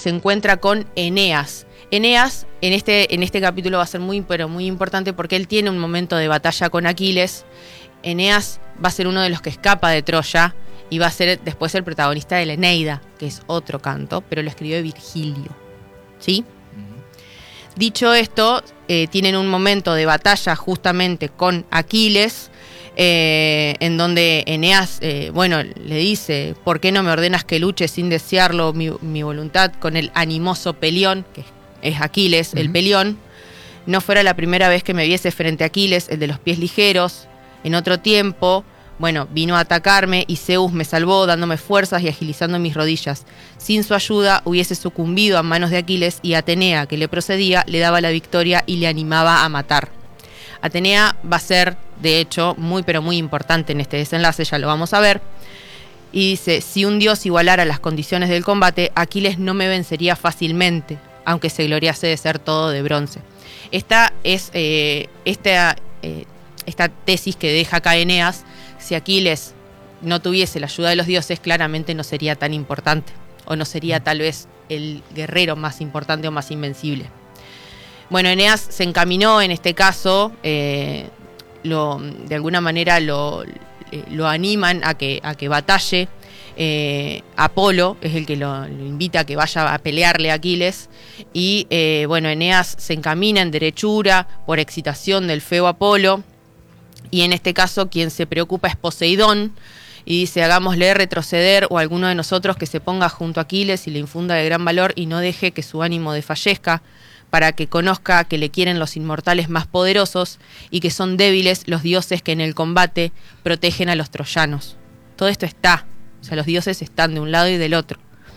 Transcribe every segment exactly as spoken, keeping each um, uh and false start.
se encuentra con Eneas. Eneas en este, en este capítulo va a ser muy, pero muy importante porque él tiene un momento de batalla con Aquiles. Eneas va a ser uno de los que escapa de Troya y va a ser después el protagonista de la Eneida, que es otro canto, pero lo escribió Virgilio. ¿Sí? Uh-huh. Dicho esto, eh, tienen un momento de batalla justamente con Aquiles, eh, en donde Eneas, eh, bueno, le dice: ¿por qué no me ordenas que luche sin desearlo mi, mi voluntad con el animoso Pelión, que es Aquiles, uh-huh. el Pelión? No fuera la primera vez que me viese frente a Aquiles, el de los pies ligeros. En otro tiempo, bueno, vino a atacarme y Zeus me salvó dándome fuerzas y agilizando mis rodillas. Sin su ayuda hubiese sucumbido a manos de Aquiles y Atenea, que le procedía, le daba la victoria y le animaba a matar. Atenea va a ser, de hecho, muy pero muy importante en este desenlace, ya lo vamos a ver. Y dice: si un dios igualara las condiciones del combate, Aquiles no me vencería fácilmente, aunque se gloriase de ser todo de bronce. Esta es eh, esta, eh, esta tesis que deja acá Eneas. Si Aquiles no tuviese la ayuda de los dioses, claramente no sería tan importante, o no sería tal vez el guerrero más importante o más invencible. Bueno, Eneas se encaminó en este caso, eh, lo, de alguna manera lo, eh, lo animan a que, a que batalle. Eh, Apolo es el que lo, lo invita a que vaya a pelearle a Aquiles. Y eh, bueno, Eneas se encamina en derechura por excitación del feo Apolo. Y en este caso quien se preocupa es Poseidón. Y dice: hagámosle retroceder, o alguno de nosotros que se ponga junto a Aquiles y le infunda de gran valor y no deje que su ánimo desfallezca, para que conozca que le quieren los inmortales más poderosos y que son débiles los dioses que en el combate protegen a los troyanos. Todo esto está, o sea, los dioses están de un lado y del otro.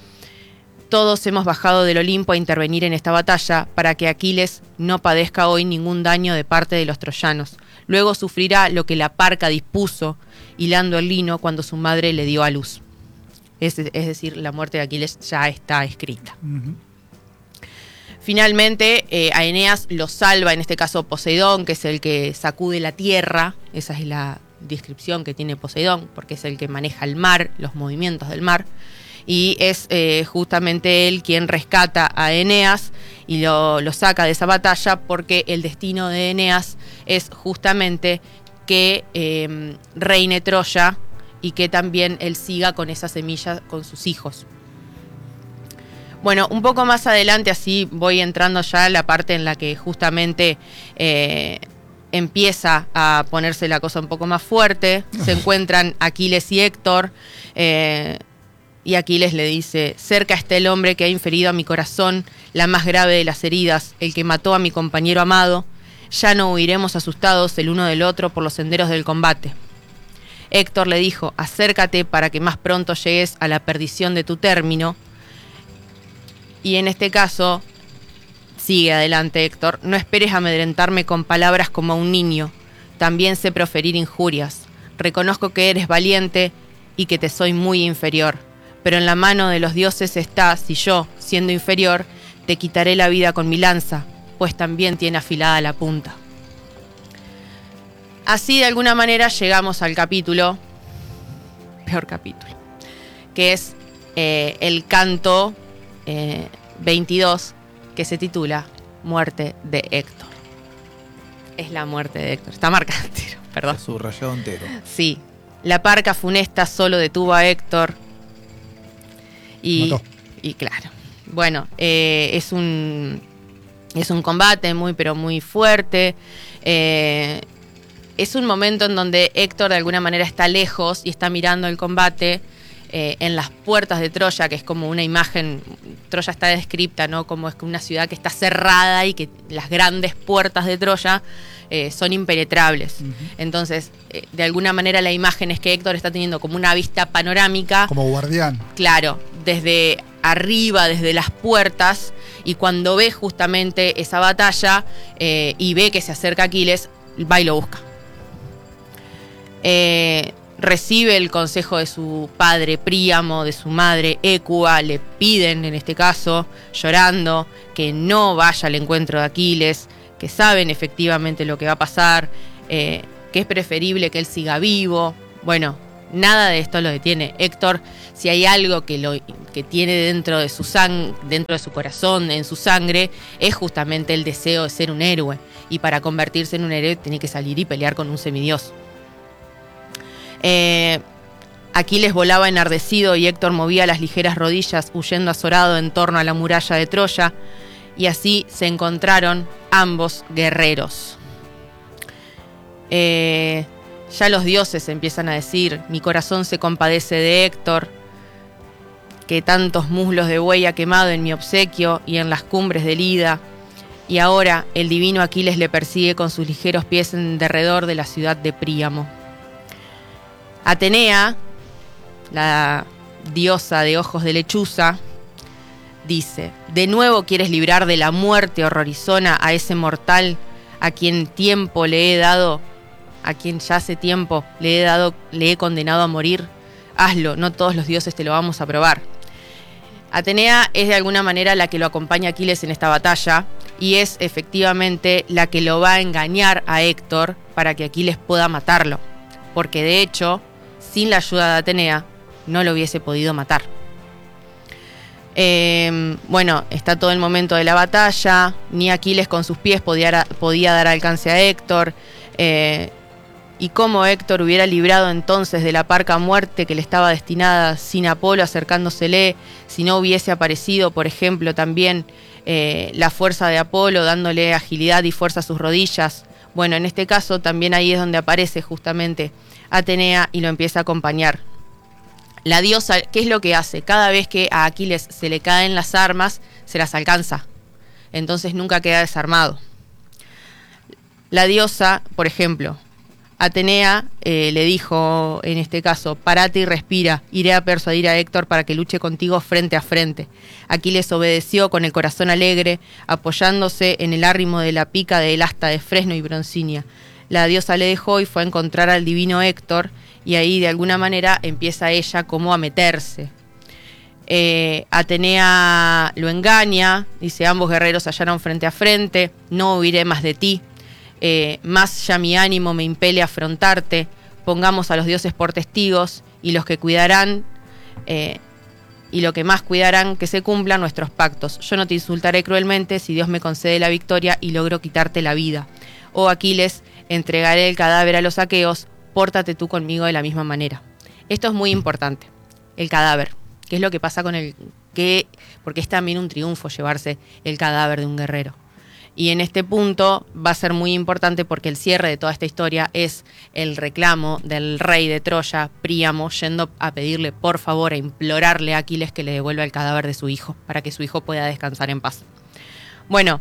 Todos hemos bajado del Olimpo a intervenir en esta batalla para que Aquiles no padezca hoy ningún daño de parte de los troyanos. Luego sufrirá lo que la parca dispuso hilando el lino cuando su madre le dio a luz. Es, es decir, la muerte de Aquiles ya está escrita. Uh-huh. Finalmente, eh, a Eneas lo salva, en este caso Poseidón, que es el que sacude la tierra. Esa es la descripción que tiene Poseidón, porque es el que maneja el mar, los movimientos del mar. Y es eh, justamente él quien rescata a Eneas y lo, lo saca de esa batalla, porque el destino de Eneas es justamente que eh, reine Troya y que también él siga con esa semilla con sus hijos. Bueno, un poco más adelante, así voy entrando ya a la parte en la que justamente eh, empieza a ponerse la cosa un poco más fuerte. Se encuentran Aquiles y Héctor, eh, y Aquiles le dice: cerca está el hombre que ha inferido a mi corazón la más grave de las heridas, el que mató a mi compañero amado. Ya no huiremos asustados el uno del otro por los senderos del combate. Héctor le dijo: acércate para que más pronto llegues a la perdición de tu término. Y en este caso, sigue adelante Héctor: no esperes amedrentarme con palabras como a un niño. También sé proferir injurias. Reconozco que eres valiente y que te soy muy inferior. Pero en la mano de los dioses está, si yo, siendo inferior, te quitaré la vida con mi lanza, pues también tiene afilada la punta. Así, de alguna manera, llegamos al capítulo, peor capítulo, que es eh, el canto eh, veintidós, que se titula Muerte de Héctor. Es la muerte de Héctor. Está marcado entero, perdón. Está subrayado entero. Sí. La parca funesta solo detuvo a Héctor. Y, y claro, bueno, eh, es un es un combate muy pero muy fuerte. Eh, es un momento en donde Héctor de alguna manera está lejos y está mirando el combate eh, en las puertas de Troya, que es como una imagen. Troya está descripta, ¿no? Como es una ciudad que está cerrada y que las grandes puertas de Troya eh, son impenetrables. Uh-huh. Entonces, eh, de alguna manera la imagen es que Héctor está teniendo como una vista panorámica. Como guardián. Claro, desde arriba, desde las puertas, y cuando ve justamente esa batalla eh, y ve que se acerca Aquiles, va y lo busca. Eh, recibe el consejo de su padre Príamo, de su madre Écuba. Le piden, en este caso, llorando, que no vaya al encuentro de Aquiles, que saben efectivamente lo que va a pasar, eh, que es preferible que él siga vivo. Bueno, Nada de esto lo detiene. Héctor, si hay algo que lo que tiene dentro de su sang, dentro de su corazón, en su sangre, es justamente el deseo de ser un héroe. Y para convertirse en un héroe tiene que salir y pelear con un semidios. Eh, Aquiles volaba enardecido y Héctor movía las ligeras rodillas, huyendo azorado en torno a la muralla de Troya. Y así se encontraron ambos guerreros. Eh, ya los dioses empiezan a decir: mi corazón se compadece de Héctor, que tantos muslos de buey ha quemado en mi obsequio y en las cumbres del Ida. Y ahora el divino Aquiles le persigue con sus ligeros pies en derredor de la ciudad de Príamo. Atenea, la diosa de ojos de lechuza, dice: ¿de nuevo quieres librar de la muerte horrorizona a ese mortal a quien tiempo le he dado, a quien ya hace tiempo le he dado, le he condenado a morir? Hazlo, no todos los dioses te lo vamos a probar. Atenea es de alguna manera la que lo acompaña a Aquiles en esta batalla y es efectivamente la que lo va a engañar a Héctor para que Aquiles pueda matarlo, porque de hecho, sin la ayuda de Atenea, no lo hubiese podido matar. Eh, bueno, está todo el momento de la batalla, ni Aquiles con sus pies podía, podía dar alcance a Héctor, eh, y cómo Héctor hubiera librado entonces de la parca muerte que le estaba destinada sin Apolo acercándosele, si no hubiese aparecido, por ejemplo, también eh, la fuerza de Apolo dándole agilidad y fuerza a sus rodillas. Bueno, en este caso también ahí es donde aparece justamente Atenea y lo empieza a acompañar. La diosa, ¿qué es lo que hace? Cada vez que a Aquiles se le caen las armas, se las alcanza. Entonces nunca queda desarmado. La diosa, por ejemplo, Atenea eh, le dijo en este caso: parate y respira, iré a persuadir a Héctor para que luche contigo frente a frente. Aquiles obedeció con el corazón alegre, apoyándose en el arrimo de la pica del asta de fresno y broncínea. La diosa le dejó y fue a encontrar al divino Héctor, y ahí de alguna manera empieza ella como a meterse. Eh, Atenea lo engaña, dice: ambos guerreros hallaron frente a frente, no huiré más de ti. Eh, más ya mi ánimo me impele a afrontarte, pongamos a los dioses por testigos y los que cuidarán eh, y lo que más cuidarán que se cumplan nuestros pactos. Yo no te insultaré cruelmente si Dios me concede la victoria y logro quitarte la vida. Oh Aquiles, entregaré el cadáver a los aqueos, pórtate tú conmigo de la misma manera. Esto es muy importante, el cadáver. ¿Qué es lo que pasa con el que? Porque es también un triunfo llevarse el cadáver de un guerrero. Y en este punto va a ser muy importante porque el cierre de toda esta historia es el reclamo del rey de Troya, Príamo, yendo a pedirle por favor, a implorarle a Aquiles que le devuelva el cadáver de su hijo, para que su hijo pueda descansar en paz. Bueno,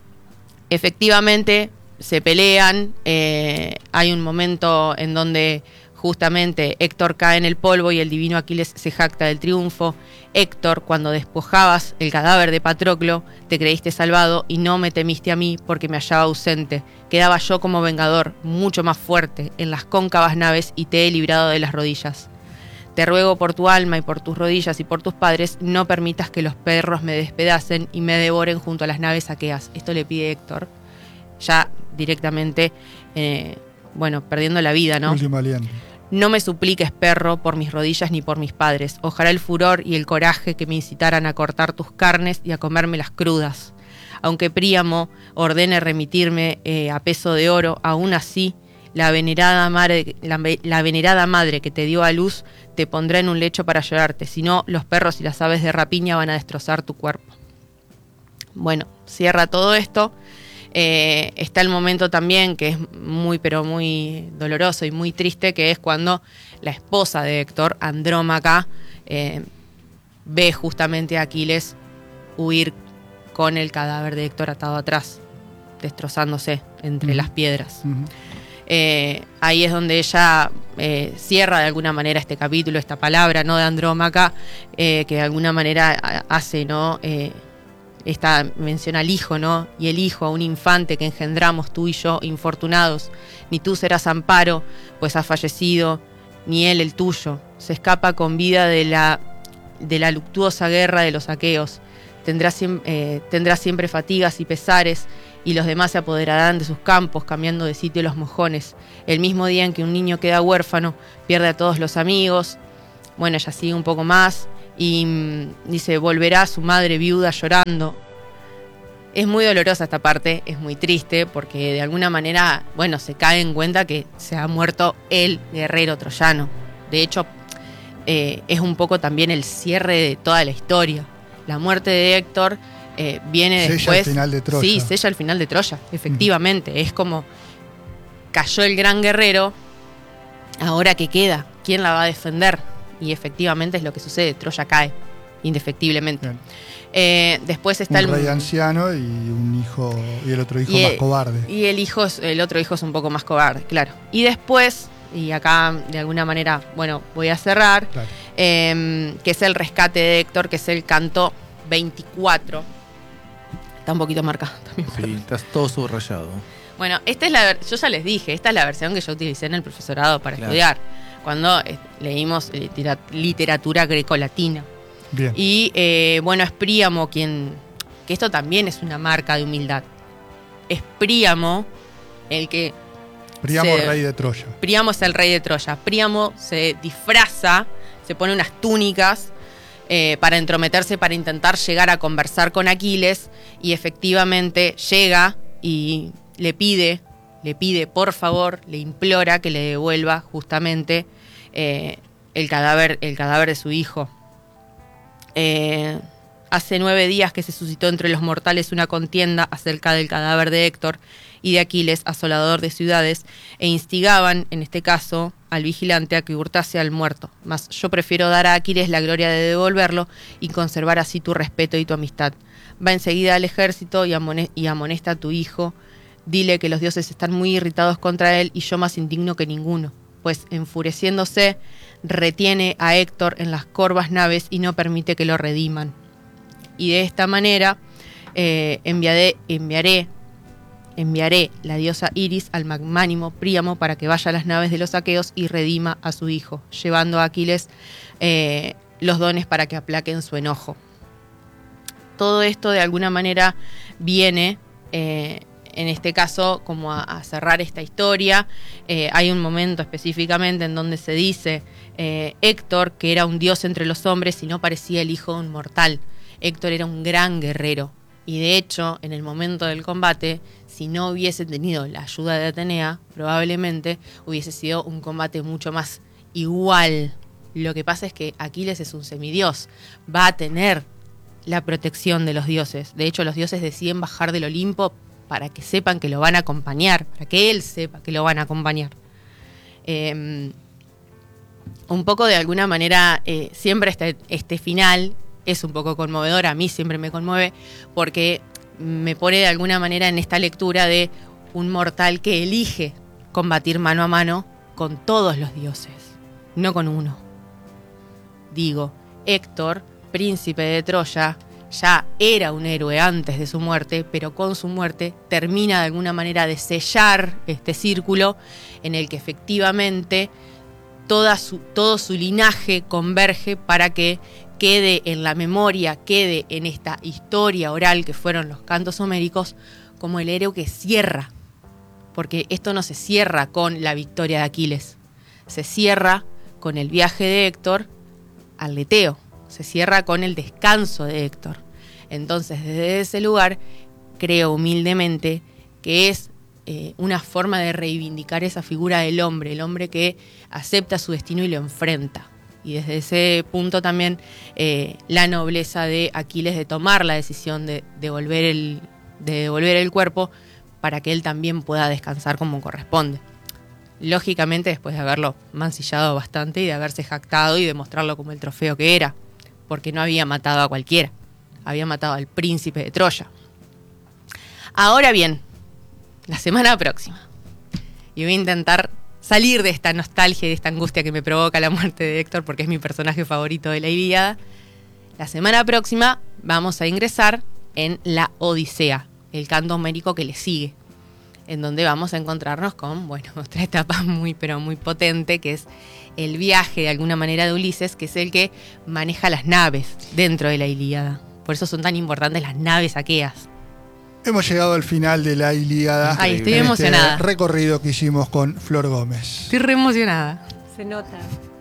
efectivamente se pelean, eh, hay un momento en donde justamente Héctor cae en el polvo y el divino Aquiles se jacta del triunfo. Héctor, cuando despojabas el cadáver de Patroclo, te creíste salvado y no me temiste a mí porque me hallaba ausente. Quedaba yo como vengador, mucho más fuerte, en las cóncavas naves y te he librado de las rodillas. Te ruego por tu alma y por tus rodillas y por tus padres, no permitas que los perros me despedacen y me devoren junto a las naves aqueas. Esto le pide Héctor, ya directamente, eh, bueno, perdiendo la vida, ¿no? Último aliento. No me supliques, perro, por mis rodillas ni por mis padres. Ojalá el furor y el coraje que me incitaran a cortar tus carnes y a comérmelas crudas. Aunque Príamo ordene remitirme eh, a peso de oro, aún así, la venerada, madre, la, la venerada madre que te dio a luz te pondrá en un lecho para llorarte. Si no, los perros y las aves de rapiña van a destrozar tu cuerpo. Bueno, cierra todo esto. Eh, está el momento también que es muy pero muy doloroso y muy triste, que es cuando la esposa de Héctor, Andrómaca, eh, ve justamente a Aquiles huir con el cadáver de Héctor atado atrás, destrozándose entre uh-huh. las piedras. Uh-huh. Eh, ahí es donde ella eh, cierra de alguna manera este capítulo, esta palabra, ¿no?, de Andrómaca, eh, que de alguna manera hace, ¿no?, eh, esta menciona al hijo, ¿no? Y el hijo, a un infante que engendramos tú y yo, infortunados. Ni tú serás amparo, pues has fallecido, ni él el tuyo. Se escapa con vida de la, de la luctuosa guerra de los aqueos. Tendrá, eh, tendrá siempre fatigas y pesares, y los demás se apoderarán de sus campos, cambiando de sitio los mojones. El mismo día en que un niño queda huérfano, pierde a todos los amigos. Bueno, ella sigue un poco más y mmm, dice, volverá su madre viuda llorando. Es muy dolorosa esta parte, es muy triste, porque de alguna manera, bueno, se cae en cuenta que se ha muerto el guerrero troyano. De hecho, eh, es un poco también el cierre de toda la historia. La muerte de Héctor eh, viene sella después. el final de Troya. Sí, sella el final de Troya, efectivamente. Mm. Es como, cayó el gran guerrero, ahora ¿qué queda? ¿Quién la va a defender? Y efectivamente es lo que sucede, Troya cae, indefectiblemente. Eh, después está un el rey anciano y un hijo y el otro hijo y más el, cobarde. Y el hijo, el otro hijo es un poco más cobarde, claro. Y después, y acá de alguna manera, bueno, voy a cerrar, claro. eh, que es el rescate de Héctor, que es el canto veinticuatro. Está un poquito marcado también. Sí, estás todo subrayado. Bueno, esta es la, yo ya les dije, esta es la versión que yo utilicé en el profesorado para claro. estudiar, cuando eh, leímos literatura grecolatina. Bien. Y eh, bueno, es Príamo quien, que esto también es una marca de humildad. Es Príamo el que... Príamo, se, rey de Troya. Príamo es el rey de Troya. Príamo se disfraza, se pone unas túnicas eh, para entrometerse, para intentar llegar a conversar con Aquiles, y efectivamente llega y le pide, le pide por favor, le implora que le devuelva justamente eh, el cadáver, el cadáver de su hijo. Eh, hace nueve días que se suscitó entre los mortales una contienda acerca del cadáver de Héctor y de Aquiles, asolador de ciudades, e instigaban, en este caso, al vigilante a que hurtase al muerto. Mas yo prefiero dar a Aquiles la gloria de devolverlo y conservar así tu respeto y tu amistad. Va enseguida al ejército y, amone- y amonesta a tu hijo. Dile que los dioses están muy irritados contra él y yo más indigno que ninguno, pues enfureciéndose retiene a Héctor en las corvas naves y no permite que lo rediman. Y de esta manera eh, enviaré, enviaré, enviaré la diosa Iris al magnánimo Príamo para que vaya a las naves de los aqueos y redima a su hijo, llevando a Aquiles eh, los dones para que aplaquen su enojo. Todo esto de alguna manera viene... Eh, en este caso, como a, a cerrar esta historia. Eh, hay un momento específicamente en donde se dice eh, Héctor, que era un dios entre los hombres y no parecía el hijo de un mortal. Héctor era un gran guerrero, y de hecho, en el momento del combate, si no hubiese tenido la ayuda de Atenea, probablemente hubiese sido un combate mucho más igual. Lo que pasa es que Aquiles es un semidios, va a tener la protección de los dioses. De hecho, los dioses deciden bajar del Olimpo para que sepan que lo van a acompañar, para que él sepa que lo van a acompañar. Eh, un poco de alguna manera, eh, siempre este, este final es un poco conmovedor, a mí siempre me conmueve, porque me pone de alguna manera en esta lectura de un mortal que elige combatir mano a mano con todos los dioses, no con uno. Digo, Héctor, príncipe de Troya, ya era un héroe antes de su muerte, pero con su muerte termina de alguna manera de sellar este círculo en el que efectivamente toda su, todo su linaje converge para que quede en la memoria, quede en esta historia oral que fueron los cantos homéricos como el héroe que cierra. Porque esto no se cierra con la victoria de Aquiles, se cierra con el viaje de Héctor al Leteo, se cierra con el descanso de Héctor. Entonces, desde ese lugar, creo humildemente que es eh, una forma de reivindicar esa figura del hombre, el hombre que acepta su destino y lo enfrenta. Y desde ese punto también eh, la nobleza de Aquiles de tomar la decisión de devolver el, de devolver el cuerpo para que él también pueda descansar como corresponde. Lógicamente, después de haberlo mancillado bastante y de haberse jactado y demostrarlo como el trofeo que era, porque no había matado a cualquiera. Había matado al príncipe de Troya. Ahora bien, la semana próxima, y voy a intentar salir de esta nostalgia y de esta angustia que me provoca la muerte de Héctor, porque es mi personaje favorito de la Ilíada. La semana próxima vamos a ingresar en la Odisea, el canto homérico que le sigue, en donde vamos a encontrarnos con, bueno, otra etapa muy, pero muy potente, que es el viaje de alguna manera de Ulises, que es el que maneja las naves dentro de la Ilíada. Por eso son tan importantes las naves aqueas. Hemos llegado al final de la Ilíada. Ay, estoy en emocionada. Este recorrido que hicimos con Flor Gómez. Estoy re emocionada. Se nota.